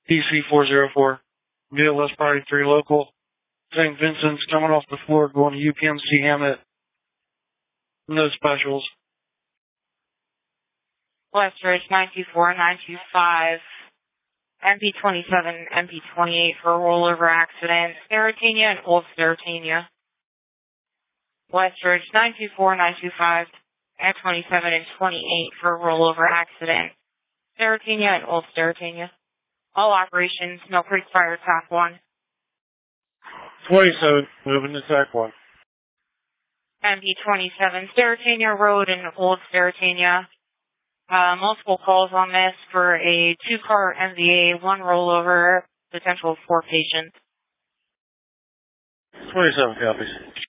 PC-404. VLS Party 3 local. St. Vincent's coming off the floor going to UPMC Hammett. No specials. Westridge 924-925. MP27, MP28 for a rollover accident. Sterotania and Old Sterotania. Westridge 924-925. M27 and 28 for a rollover accident. Sterotania and Old Sterotania. All operations, Mill Creek Fire, TAC 1. 27, moving to TAC 1. MP27, Sterotania Road and Old Sterotania. Multiple calls on this for a 2-car MVA, 1 rollover, potential 4 patients. 27 copies.